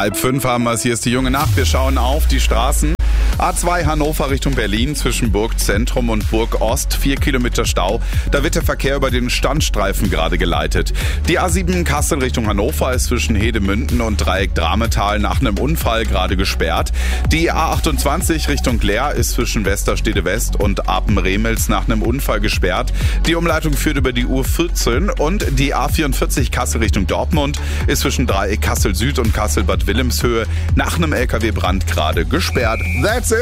4:30 haben wir es. Hier ist die junge Nacht. Wir schauen auf die Straßen. A2 Hannover Richtung Berlin zwischen Burgzentrum und Burg Ost. 4 Kilometer Stau. Da wird der Verkehr über den Standstreifen gerade geleitet. Die A7 Kassel Richtung Hannover ist zwischen Hedemünden und Dreieck Drametal nach einem Unfall gerade gesperrt. Die A28 Richtung Leer ist zwischen Westerstede West und Apen-Remels nach einem Unfall gesperrt. Die Umleitung führt über die U14 und die A44 Kassel Richtung Dortmund ist zwischen Dreieck Kassel Süd und Kassel Bad Wilhelmshöhe nach einem LKW-Brand gerade gesperrt. That's it!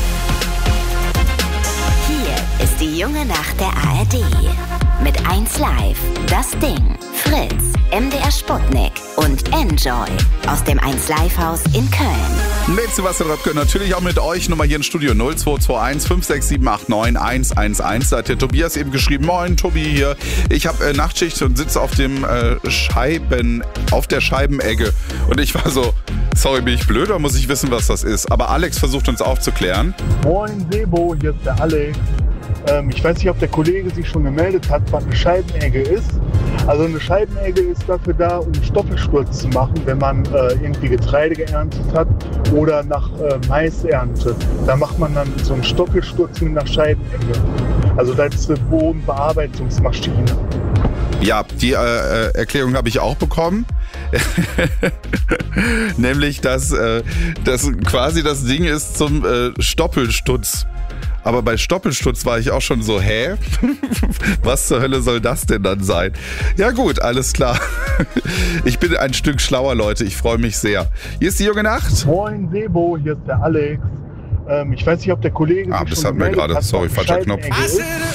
Hier ist die junge Nacht der ARD. Mit 1Live, Das Ding, Fritz, MDR Sputnik und Enjoy aus dem 1Live-Haus in Köln. Mit Sebastian Röpke, natürlich auch mit euch. Nummer hier im Studio 0221 56789 111. Da hat der Tobias eben geschrieben, moin Tobi hier. Ich habe Nachtschicht und sitze auf der Scheibenegge. Und ich war so, sorry, bin ich blöd oder muss ich wissen, was das ist? Aber Alex versucht uns aufzuklären. Moin Sebo, hier ist der Alex. Ich weiß nicht, ob der Kollege sich schon gemeldet hat, was eine Scheibenegge ist. Also eine Scheibenegge ist dafür da, um Stoppelsturz zu machen, wenn man irgendwie Getreide geerntet hat oder nach Mais erntet. Da macht man dann so einen Stoppelsturz mit einer Scheibenegge. Also das ist eine Bodenbearbeitungsmaschine. Ja, die Erklärung habe ich auch bekommen. Nämlich, dass das quasi das Ding ist zum Stoppelstutz. Aber bei Stoppelstutz war ich auch schon so, hä? Was zur Hölle soll das denn dann sein? Ja gut, alles klar. Ich bin ein Stück schlauer, Leute. Ich freue mich sehr. Hier ist die junge Nacht. Moin Sebo, hier ist der Alex. Ich weiß nicht, ob der Kollege sich das schon hatten wir gemeldet gerade. hat. Sorry, falscher Knopf.